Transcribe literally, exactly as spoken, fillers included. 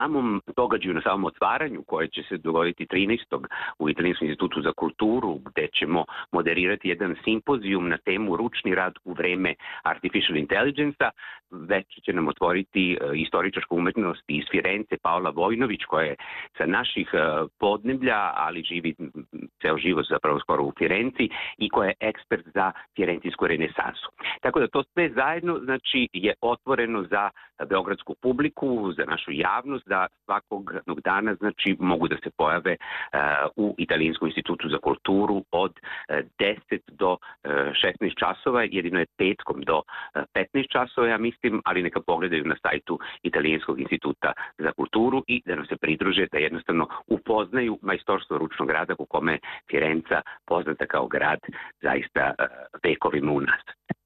samom događaju, na samom otvaranju koje će se dogoditi trinaestog u Italijanskom institutu za kulturu, gde ćemo moderirati jedan simpozijum na temu ručni rad u vreme artificial intelligence-a, već će nam otvoriti istoričarska umetnost iz Firence Paola Vojnović, koja je sa naših podneblja, ali živi ceo život zapravo skoro u Firenci i koja je ekspert za firencijsku renesansu. Tako da to sve zajedno znači je otvoreno za beogradsku publiku, za našu javnost, da svakog dana znači mogu da se pojave u Italijanskom institutu za kulturu od deset do šesnaest časova, jedino je petkom do petnaest časova, ja mislim, ali neka pogledaju na sajtu Italijanskog instituta za kulturu i da nam se pridruže, da jednostavno upoznaju majstorstvo ručnog rada u kome je Firenca poznata kao grad zaista vekovima unazad.